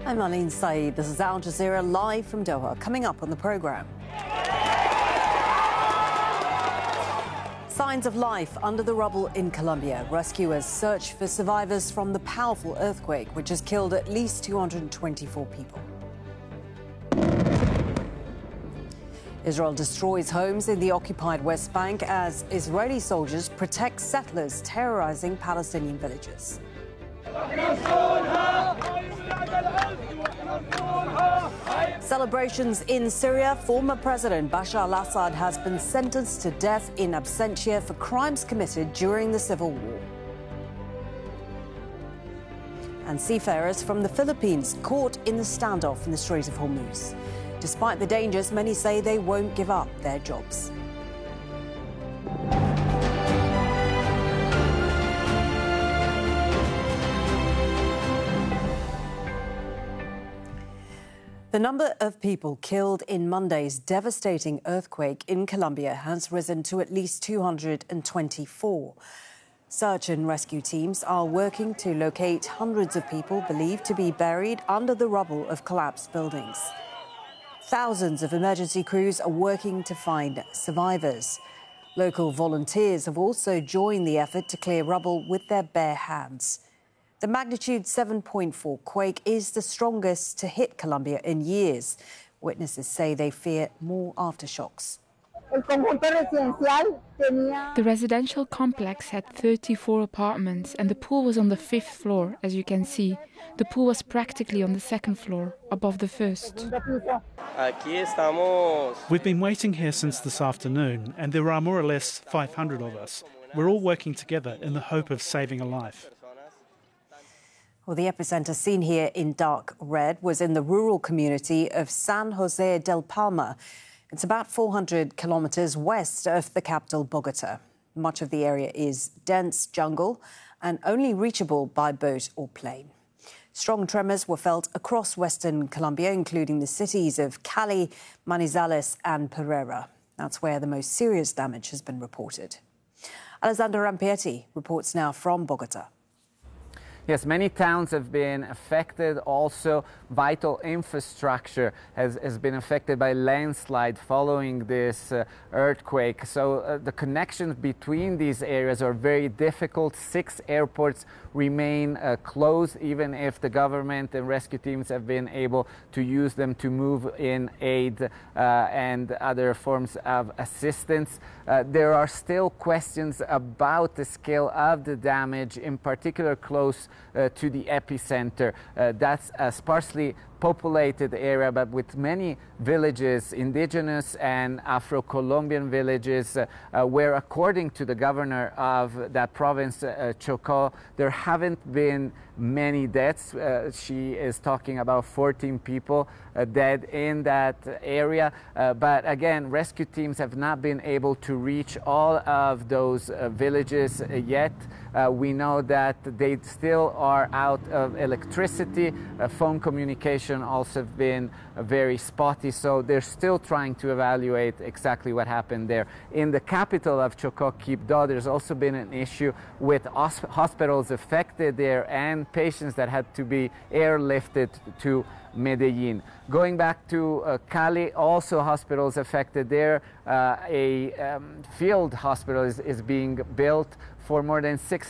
I'm Aline Saeed. This is Al Jazeera live from Doha. Coming up on the programme. Signs of life under the rubble in Colombia. Rescuers search for survivors from the powerful earthquake, which has killed at least 224 people. Israel destroys homes in the occupied West Bank as Israeli soldiers protect settlers terrorizing Palestinian villages. Celebrations in Syria. Former President Bashar al-Assad has been sentenced to death in absentia for crimes committed during the civil war. And seafarers from the Philippines caught in the standoff in the Strait of Hormuz. Despite the dangers, many say they won't give up their jobs. The number of people killed in Monday's devastating earthquake in Colombia has risen to at least 224. Search and rescue teams are working to locate hundreds of people believed to be buried under the rubble of collapsed buildings. Thousands of emergency crews are working to find survivors. Local volunteers have also joined the effort to clear rubble with their bare hands. The magnitude 7.4 quake is the strongest to hit Colombia in years. Witnesses say they fear more aftershocks. The residential complex had 34 apartments and the pool was on the 5th floor, as you can see. The pool was practically on the 2nd floor, above the 1st. We've been waiting here since this afternoon and there are more or less 500 of us. We're all working together in the hope of saving a life. Well, the epicenter seen here in dark red was in the rural community of San Jose del Palma. It's about 400 kilometers west of the capital, Bogota. Much of the area is dense jungle and only reachable by boat or plane. Strong tremors were felt across western Colombia, including the cities of Cali, Manizales and Pereira. That's where the most serious damage has been reported. Alessandro Rampietti reports now from Bogota. Yes, many towns have been affected. Also, vital infrastructure has been affected by landslide following this earthquake. So the connections between these areas are very difficult. 6 airports remain closed, even if the government and rescue teams have been able to use them to move in aid and other forms of assistance. There are still questions about the scale of the damage, in particular close to the epicenter. That's a sparsely populated area, but with many villages, indigenous and Afro-Colombian villages, where, according to the governor of that province, Chocó, there haven't been many deaths. She is talking about 14 people dead in that area. But again, rescue teams have not been able to reach all of those villages yet. We know that they still are out of electricity. Phone communication also have been very spotty, so they're still trying to evaluate exactly what happened there. In the capital of Chocó, Quibdó, there's also been an issue with hospitals affected there and patients that had to be airlifted to Medellin. Going back to Cali, also hospitals affected there. A field hospital is being built for more than